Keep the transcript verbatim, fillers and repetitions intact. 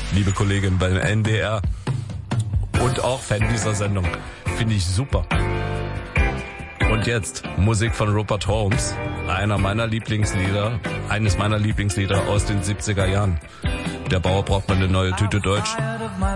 liebe Kollegin beim N D R und auch Fan dieser Sendung. Finde ich super. Und jetzt Musik von Rupert Holmes, einer meiner Lieblingslieder, eines meiner Lieblingslieder aus den siebziger Jahren. Der Bauer braucht mal eine neue Tüte Deutsch.